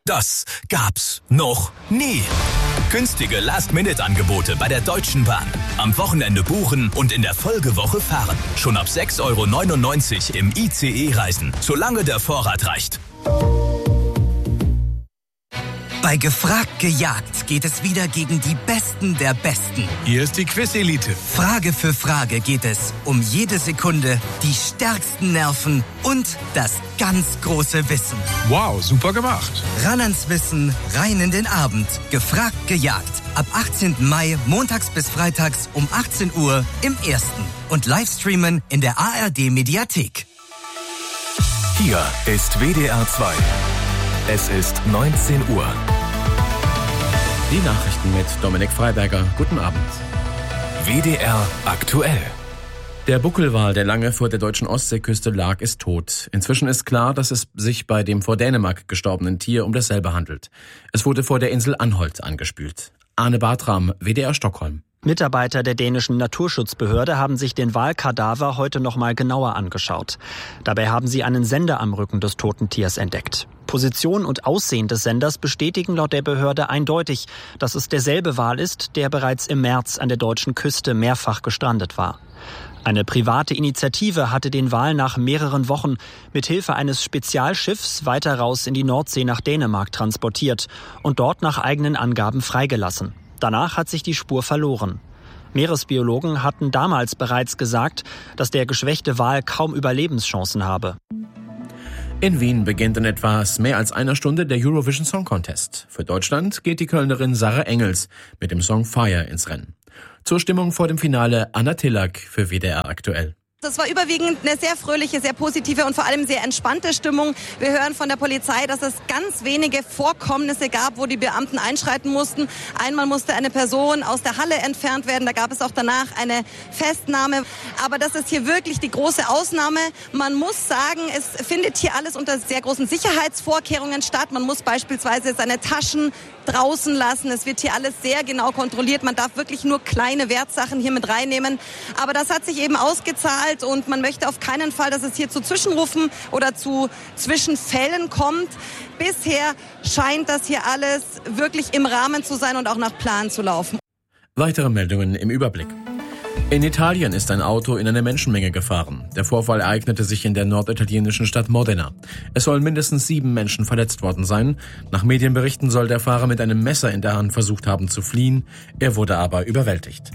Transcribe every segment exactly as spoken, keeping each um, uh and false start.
Das gab's noch nie. Günstige Last-Minute-Angebote bei der Deutschen Bahn. Am Wochenende buchen und in der Folgewoche fahren. Schon ab sechs Euro neunundneunzig im I C E reisen, solange der Vorrat reicht. Bei Gefragt gejagt geht es wieder gegen die Besten der Besten. Hier ist die Quiz-Elite. Frage für Frage geht es um jede Sekunde, die stärksten Nerven und das ganz große Wissen. Wow, super gemacht. Ran ans Wissen, rein in den Abend. Gefragt gejagt. Ab achtzehnten Mai, montags bis freitags um achtzehn Uhr im Ersten. Und Livestreamen in der A R D-Mediathek. Hier ist W D R zwei. Es ist neunzehn Uhr. Die Nachrichten mit Dominik Freiberger. Guten Abend. W D R aktuell. Der Buckelwal, der lange vor der deutschen Ostseeküste lag, ist tot. Inzwischen ist klar, dass es sich bei dem vor Dänemark gestorbenen Tier um dasselbe handelt. Es wurde vor der Insel Anholt angespült. Arne Bartram, W D R Stockholm. Mitarbeiter der dänischen Naturschutzbehörde haben sich den Walkadaver heute noch mal genauer angeschaut. Dabei haben sie einen Sender am Rücken des toten Tiers entdeckt. Position und Aussehen des Senders bestätigen laut der Behörde eindeutig, dass es derselbe Wal ist, der bereits im März an der deutschen Küste mehrfach gestrandet war. Eine private Initiative hatte den Wal nach mehreren Wochen mit Hilfe eines Spezialschiffs weiter raus in die Nordsee nach Dänemark transportiert und dort nach eigenen Angaben freigelassen. Danach hat sich die Spur verloren. Meeresbiologen hatten damals bereits gesagt, dass der geschwächte Wal kaum Überlebenschancen habe. In Wien beginnt in etwas mehr als einer Stunde der Eurovision Song Contest. Für Deutschland geht die Kölnerin Sarah Engels mit dem Song Fire ins Rennen. Zur Stimmung vor dem Finale Anna Tillack für W D R aktuell. Das war überwiegend eine sehr fröhliche, sehr positive und vor allem sehr entspannte Stimmung. Wir hören von der Polizei, dass es ganz wenige Vorkommnisse gab, wo die Beamten einschreiten mussten. Einmal musste eine Person aus der Halle entfernt werden, da gab es auch danach eine Festnahme. Aber das ist hier wirklich die große Ausnahme. Man muss sagen, es findet hier alles unter sehr großen Sicherheitsvorkehrungen statt. Man muss beispielsweise seine Taschen draußen lassen. Es wird hier alles sehr genau kontrolliert. Man darf wirklich nur kleine Wertsachen hier mit reinnehmen. Aber das hat sich eben ausgezahlt. Und man möchte auf keinen Fall, dass es hier zu Zwischenrufen oder zu Zwischenfällen kommt. Bisher scheint das hier alles wirklich im Rahmen zu sein und auch nach Plan zu laufen. Weitere Meldungen im Überblick. In Italien ist ein Auto in eine Menschenmenge gefahren. Der Vorfall ereignete sich in der norditalienischen Stadt Modena. Es sollen mindestens sieben Menschen verletzt worden sein. Nach Medienberichten soll der Fahrer mit einem Messer in der Hand versucht haben zu fliehen. Er wurde aber überwältigt.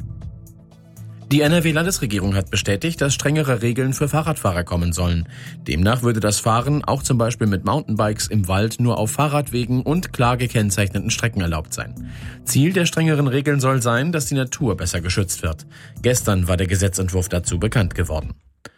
Die N R W-Landesregierung hat bestätigt, dass strengere Regeln für Fahrradfahrer kommen sollen. Demnach würde das Fahren auch zum Beispiel mit Mountainbikes im Wald nur auf Fahrradwegen und klar gekennzeichneten Strecken erlaubt sein. Ziel der strengeren Regeln soll sein, dass die Natur besser geschützt wird. Gestern war der Gesetzentwurf dazu bekannt geworden.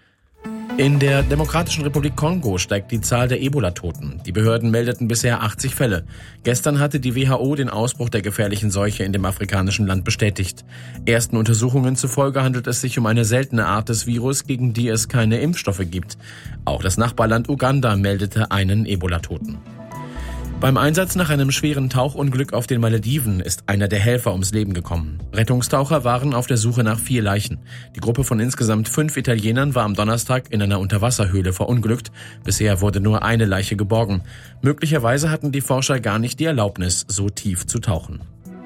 In der Demokratischen Republik Kongo steigt die Zahl der Ebola-Toten. Die Behörden meldeten bisher achtzig Fälle. Gestern hatte die W H O den Ausbruch der gefährlichen Seuche in dem afrikanischen Land bestätigt. Ersten Untersuchungen zufolge handelt es sich um eine seltene Art des Virus, gegen die es keine Impfstoffe gibt. Auch das Nachbarland Uganda meldete einen Ebola-Toten. Beim Einsatz nach einem schweren Tauchunglück auf den Malediven ist einer der Helfer ums Leben gekommen. Rettungstaucher waren auf der Suche nach vier Leichen. Die Gruppe von insgesamt fünf Italienern war am Donnerstag in einer Unterwasserhöhle verunglückt. Bisher wurde nur eine Leiche geborgen. Möglicherweise hatten die Forscher gar nicht die Erlaubnis, so tief zu tauchen.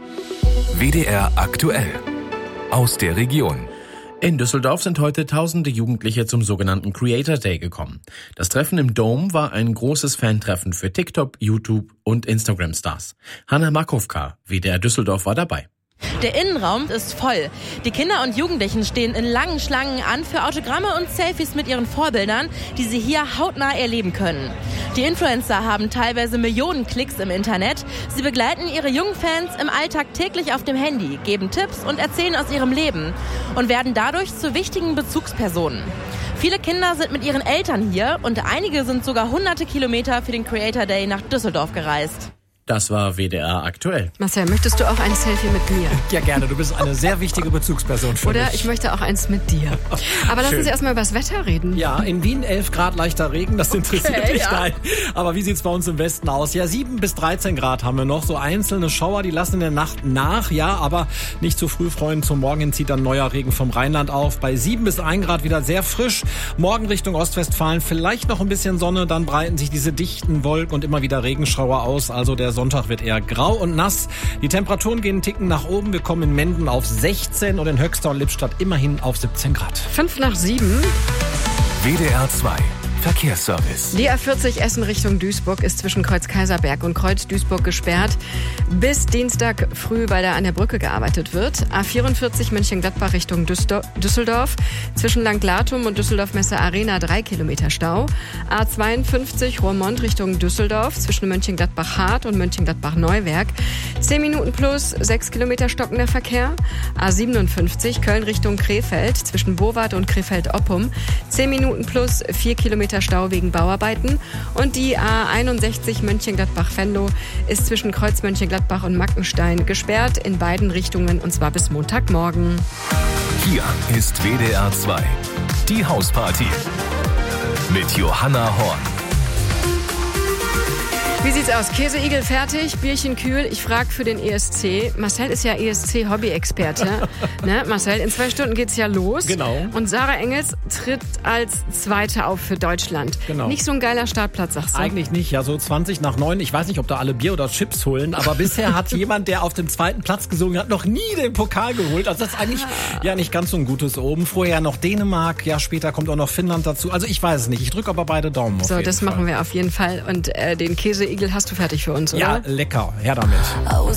W D R aktuell. Aus der Region. In Düsseldorf sind heute tausende Jugendliche zum sogenannten Creator Day gekommen. Das Treffen im Dome war ein großes Fantreffen für TikTok, YouTube und Instagram-Stars. Hanna Markowka, W D R Düsseldorf, war dabei. Der Innenraum ist voll. Die Kinder und Jugendlichen stehen in langen Schlangen an für Autogramme und Selfies mit ihren Vorbildern, die sie hier hautnah erleben können. Die Influencer haben teilweise Millionen Klicks im Internet. Sie begleiten ihre jungen Fans im Alltag täglich auf dem Handy, geben Tipps und erzählen aus ihrem Leben und werden dadurch zu wichtigen Bezugspersonen. Viele Kinder sind mit ihren Eltern hier und einige sind sogar hunderte Kilometer für den Creator Day nach Düsseldorf gereist. Das war W D R aktuell. Marcel, möchtest du auch ein Selfie mit mir? Ja, gerne. Du bist eine sehr wichtige Bezugsperson für Oder mich. ich möchte auch eins mit dir. Aber lass Schön. uns erstmal über das Wetter reden. Ja, in Wien elf Grad leichter Regen, das interessiert Okay, mich ja. nein. Aber wie sieht's bei uns im Westen aus? Ja, sieben bis dreizehn Grad haben wir noch. So einzelne Schauer, die lassen in der Nacht nach. Ja, aber nicht zu früh freuen. Zum Morgen hin zieht dann neuer Regen vom Rheinland auf. Bei sieben bis ein Grad wieder sehr frisch. Morgen Richtung Ostwestfalen vielleicht noch ein bisschen Sonne. Dann breiten sich diese dichten Wolken und immer wieder Regenschauer aus. Also der Sonntag wird eher grau und nass. Die Temperaturen gehen einen Ticken nach oben. Wir kommen in Menden auf sechzehn und in Höxter und Lippstadt immerhin auf siebzehn Grad. Fünf nach sieben. W D R zwei Verkehrsservice. Die A vierzig Essen Richtung Duisburg ist zwischen Kreuz Kaiserberg und Kreuz Duisburg gesperrt. Bis Dienstag früh, weil da an der Brücke gearbeitet wird. A vierundvierzig Mönchengladbach Richtung Düsseldorf. Zwischen Langlatum und Düsseldorf Messe Arena drei Kilometer Stau. A zweiundfünfzig Roermond Richtung Düsseldorf. Zwischen Mönchengladbach-Hart und Mönchengladbach-Neuwerk. zehn Minuten plus, sechs Kilometer stockender Verkehr. A siebenundfünfzig Köln Richtung Krefeld. Zwischen Bowart und Krefeld-Oppum. zehn Minuten plus, vier Kilometer Stau wegen Bauarbeiten. Und die A einundsechzig Mönchengladbach-Venlo ist zwischen Kreuz Mönchengladbach und Mackenstein gesperrt in beiden Richtungen und zwar bis Montagmorgen. Hier ist W D R zwei. Die Hausparty. Mit Johanna Horn. Wie sieht's aus? Käseigel fertig, Bierchen kühl. Ich frage für den E S C. Marcel ist ja E S C-Hobby-Experte. ne? Marcel, in zwei Stunden geht's ja los. Genau. Und Sarah Engels tritt als Zweite auf für Deutschland. Genau. Nicht so ein geiler Startplatz, sagst du? Eigentlich nicht, ja, so zwanzig nach neun. Ich weiß nicht, ob da alle Bier oder Chips holen, aber bisher hat jemand, der auf dem zweiten Platz gesungen hat, noch nie den Pokal geholt. Also das ist eigentlich ja nicht ganz so ein gutes Oben. Vorher noch Dänemark, ja, später kommt auch noch Finnland dazu. Also ich weiß es nicht. Ich drücke aber beide Daumen auf So, jeden das Fall. machen wir auf jeden Fall. Und äh, den Käseigel hast du fertig für uns, oder? Ja, lecker. Her damit.